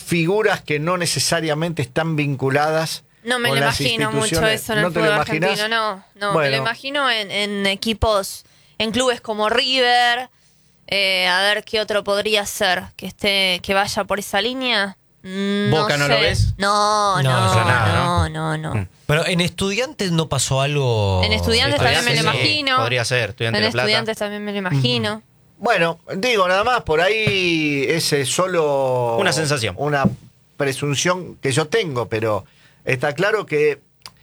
figuras que no necesariamente están vinculadas. No me lo con las imagino mucho instituciones. eso en el ¿No te lo fútbol imaginas? argentino, no, Bueno. me lo imagino en equipos, en clubes como River, a ver qué otro podría ser que vaya por esa línea. ¿Boca no sé. lo ves? No, No. Pero en Estudiantes no pasó algo. En Estudiantes también me lo sí, imagino. podría ser, Estudiantes En de La Plata. Estudiantes también me lo imagino. Bueno, digo nada más, por ahí ese es solo Una sensación. una presunción que yo tengo, pero está claro que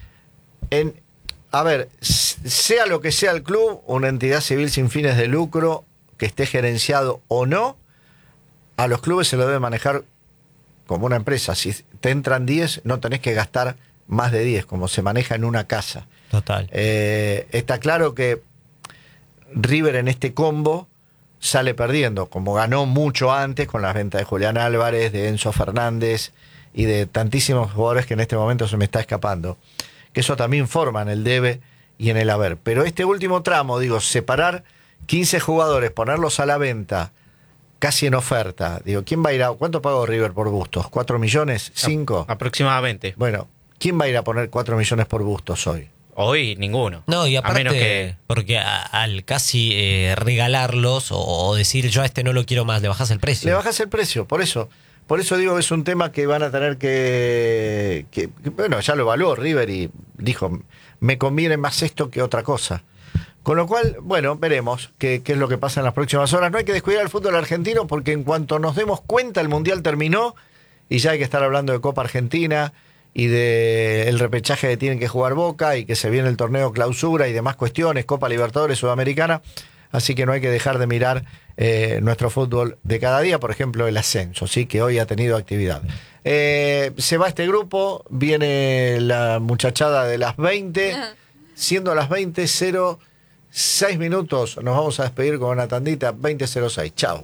a ver, sea lo que sea el club, una entidad civil sin fines de lucro, que esté gerenciado o no, a los clubes se lo debe manejar como una empresa. Si te entran 10, no tenés que gastar más de 10, como se maneja en una casa. Total. Está claro que River en este combo sale perdiendo, como ganó mucho antes con las ventas de Julián Álvarez, de Enzo Fernández y de tantísimos jugadores que en este momento se me está escapando. Que eso también forma en el debe y en el haber. Pero este último tramo, digo, separar 15 jugadores, ponerlos a la venta, casi en oferta. Digo, ¿quién va a ir a... ¿Cuánto pagó River por Bustos? ¿4 millones? ¿5? Aproximadamente. Bueno, ¿quién va a ir a poner 4 millones por Bustos hoy? Hoy ninguno. No, y a aparte, menos que... porque al casi regalarlos o decir yo a este no lo quiero más, le bajás el precio. Le bajas el precio, por eso digo que es un tema que van a tener que bueno, ya lo evaluó River y dijo, me conviene más esto que otra cosa. Con lo cual, bueno, veremos qué es lo que pasa en las próximas horas. No hay que descuidar el fútbol argentino porque en cuanto nos demos cuenta el Mundial terminó y ya hay que estar hablando de Copa Argentina y de el repechaje que tienen que jugar Boca y que se viene el torneo Clausura y demás cuestiones, Copa Libertadores Sudamericana. Así que no hay que dejar de mirar nuestro fútbol de cada día, por ejemplo, el ascenso, ¿sí? Que hoy ha tenido actividad. Se va este grupo, viene la muchachada de las 20, siendo las 20:06 minutos, nos vamos a despedir con una tandita, 20:06. Chao.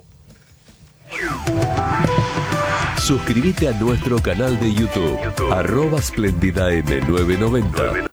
Suscríbete a nuestro canal de YouTube, @SplendidaM990.